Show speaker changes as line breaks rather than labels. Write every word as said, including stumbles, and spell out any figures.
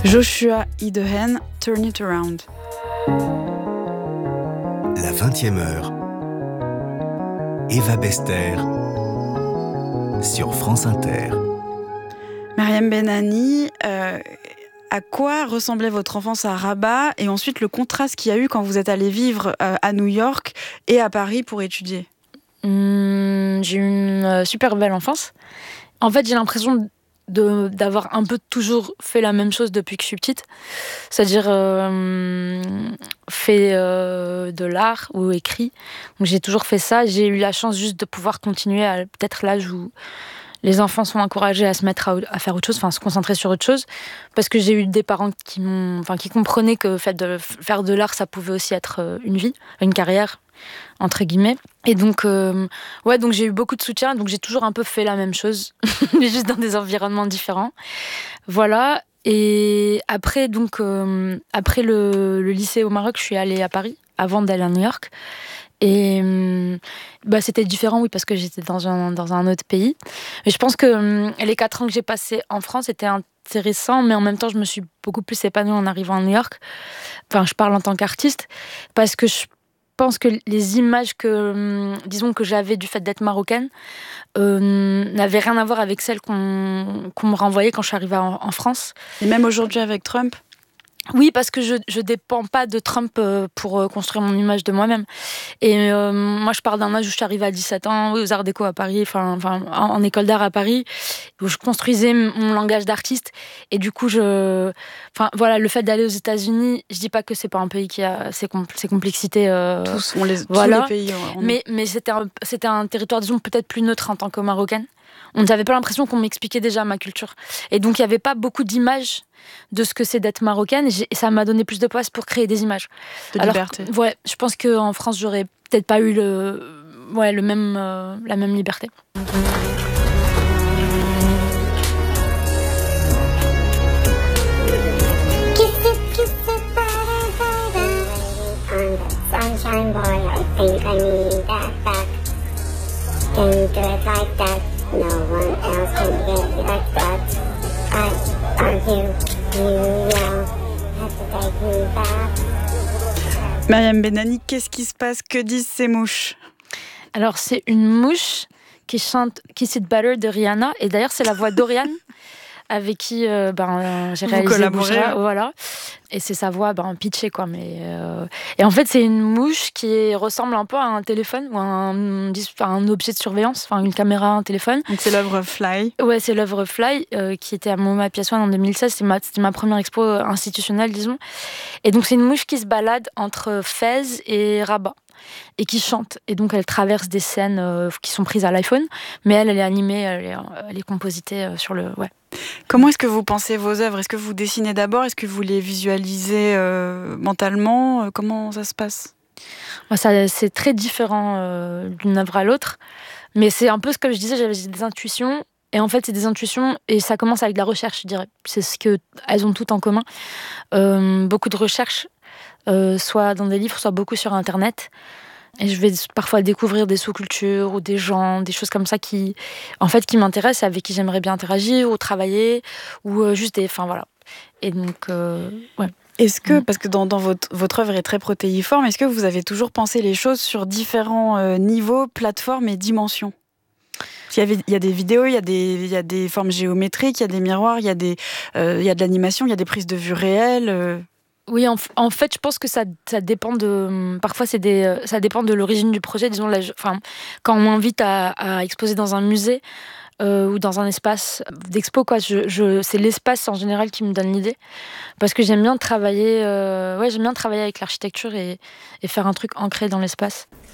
Joshua Idehen, Turn It Around.
La vingtième heure. Eva Bester sur France Inter.
Maryam Benani, euh, à quoi ressemblait votre enfance à Rabat et ensuite le contraste qu'il y a eu quand vous êtes allé vivre euh, à New York et à Paris pour étudier?
Mmh, j'ai eu une euh, super belle enfance. En fait, j'ai l'impression de, d'avoir un peu toujours fait la même chose depuis que je suis petite. C'est-à-dire euh, fait euh, de l'art ou écrit. Donc, j'ai toujours fait ça. J'ai eu la chance juste de pouvoir continuer à peut-être l'âge où les enfants sont encouragés à se mettre à, à faire autre chose, enfin se concentrer sur autre chose, parce que j'ai eu des parents qui m'ont, enfin qui comprenaient que fait de faire de l'art, ça pouvait aussi être une vie, une carrière entre guillemets. Et donc, euh, ouais, donc j'ai eu beaucoup de soutien, donc j'ai toujours un peu fait la même chose, mais juste dans des environnements différents. Voilà. Et après, donc, euh, après le, le lycée au Maroc, je suis allée à Paris avant d'aller à New York. Et bah, c'était différent, oui, parce que j'étais dans un, dans un autre pays. Mais je pense que hum, les quatre ans que j'ai passés en France étaient intéressants, mais en même temps, je me suis beaucoup plus épanouie en arrivant à New York. Enfin, je parle en tant qu'artiste, parce que je pense que les images que, hum, disons, que j'avais du fait d'être marocaine euh, n'avaient rien à voir avec celles qu'on, qu'on me renvoyait quand je suis arrivée en, en France.
Et même aujourd'hui avec Trump?
Oui, parce que je je dépends pas de Trump euh, pour euh, construire mon image de moi-même. Et euh, moi, je pars d'un âge où je suis arrivée à dix-sept ans, oui, aux Arts Déco à Paris, enfin, enfin, en, en école d'art à Paris, où je construisais m- mon langage d'artiste. Et du coup, je, enfin, voilà, le fait d'aller aux États-Unis, je dis pas que c'est pas un pays qui a ses, compl- ses complexités. Euh,
tous, on les,
voilà.
tous les pays. On...
Mais mais c'était un, c'était un territoire, disons, peut-être plus neutre en tant que Marocaine. On n'avait pas l'impression qu'on m'expliquait déjà ma culture. Et donc, il n'y avait pas beaucoup d'images de ce que c'est d'être marocaine. Et, j'ai, et ça m'a donné plus de place pour créer des images.
De
Alors,
liberté.
Ouais, je pense qu'en France, j'aurais peut-être pas eu le, ouais, le même, euh, la même liberté.
Sunshine boy, I think I need that back. Can you do it like that? No one else can get it like that. I argue, you yell, have to take me back.
Maryam Benani, qu'est-ce qui se passe? Que disent ces mouches?
Alors, c'est une mouche qui chante Kiss It Better de Rihanna. Et d'ailleurs, c'est la voix d'Oriane, avec qui euh, ben, euh, j'ai
Vous
réalisé
collaborez.
Boucha, voilà. Et c'est sa voix ben, pitchée, quoi. Mais, euh... Et en fait, c'est une mouche qui ressemble un peu à un téléphone ou à un, un objet de surveillance, enfin une caméra, un téléphone.
Donc c'est l'œuvre Fly.
Ouais, c'est l'œuvre Fly, euh, qui était à MoMA Piace One en deux mille seize. C'était ma, c'était ma première expo institutionnelle, disons. Et donc, c'est une mouche qui se balade entre Fès et Rabat et qui chante. Et donc, elle traverse des scènes euh, qui sont prises à l'iPhone, mais elle, elle est animée, elle est, elle est compositée euh, sur le... Ouais.
Comment est-ce que vous pensez vos œuvres? Est-ce que vous dessinez d'abord? Est-ce que vous les visualisez euh, mentalement? Comment ça se passe?
Moi, ça, c'est très différent euh, d'une œuvre à l'autre. Mais c'est un peu ce que je disais, j'avais des intuitions. Et en fait, c'est des intuitions et ça commence avec de la recherche, je dirais. C'est ce qu'elles ont toutes en commun. Euh, beaucoup de recherche, euh, soit dans des livres, soit beaucoup sur Internet. Et je vais parfois découvrir des sous-cultures ou des gens, des choses comme ça qui, en fait, qui m'intéressent et avec qui j'aimerais bien interagir ou travailler ou euh, juste des... Enfin, voilà. Et donc, euh, ouais.
Est-ce que, parce que dans, dans votre, votre œuvre est très protéiforme, est-ce que vous avez toujours pensé les choses sur différents euh, niveaux, plateformes et dimensions? Il y, avait, il y a des vidéos, il y a des, il y a des formes géométriques, il y a des miroirs, il y a, des, euh, il y a de l'animation, il y a des prises de vue réelles. Euh...
Oui, en, en fait, je pense que ça, ça dépend de... Parfois, c'est des, ça dépend de l'origine du projet. Disons, la, enfin, quand on m'invite à, à exposer dans un musée euh, ou dans un espace d'expo, quoi, je, je, c'est l'espace en général qui me donne l'idée. Parce que j'aime bien travailler, euh, ouais, j'aime bien travailler avec l'architecture et, et faire un truc ancré dans l'espace.